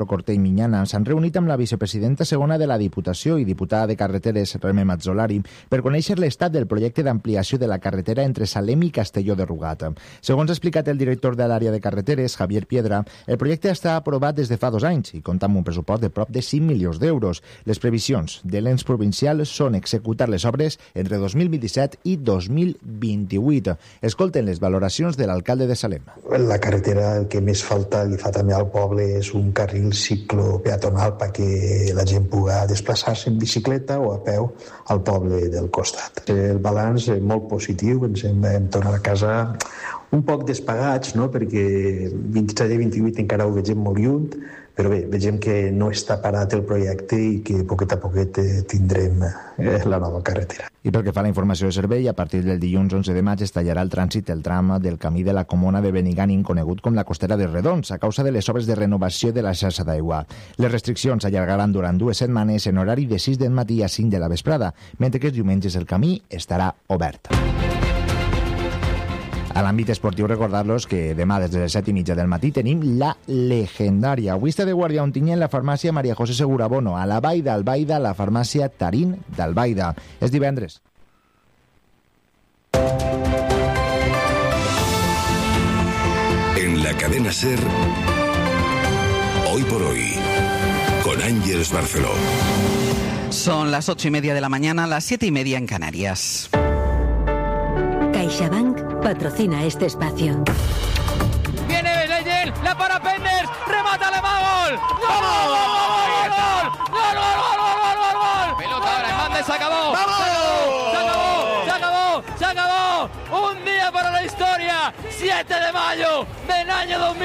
Corte i Minyana s'han reunit amb la vicepresidenta segona de la Diputació i diputada de Carreteres, Reme Mazzolari, per conèixer l'estat del projecte d'ampliació de la carretera entre Salem i Castelló de Rugat. Segons ha explicat el director de l'àrea de carreteres, Javier Piedra, el projecte està aprovat des de fa 2 anys i compta amb un pressupost de prop de 5 milions d'euros. Les previsions de l'ens provincial són executar les obres entre 2027 i 2028. Escolten les valoracions de l'alcalde de Salem. La carretera, el que més falta li fa també al poble és un carril ciclo peatonal perquè la gent pugui desplaçar-se en bicicleta o a peu al poble del costat. El balanç és molt positiu, ens hem tornat a casa un poc despagats, no? Perquè 27 i 28 encara ho vegem molt lluny, però bé, vegem que no està parat el projecte i que poquet a poquet tindrem la nova carretera. I pel que fa a la informació de servei, a partir del dilluns 11 de maig es tallarà el trànsit del tram del camí de la Comuna de Benigànim, conegut com la Costera de Redons, a causa de les obres de renovació de la xarxa d'aigua. Les restriccions s'allargaran durant 2 setmanes en horari de 6 del matí a 5 de la vesprada, mentre que els diumenges el camí estarà obert. A l'àmbit esportiu, recordar-los que demà des de les 7:30 del matí tenim la legendària Huista de Guàrdia Ontinyent, la farmàcia María José Segurabono, a la Vall d'Albaida, la farmàcia Tarín d'Albaida. És divendres. En la cadena SER, Hoy por Hoy, con Ángeles Barceló. Son las 8:30 de la mañana, las 7:30 en Canarias. CaixaBank patrocina este espacio. Viene Leyen, la para Penders, remata Alemán, gol. ¡Gol! Pelota ahora en banda, se acabó. Se acabó. Un día para la historia. 7 de mayo del año 2000.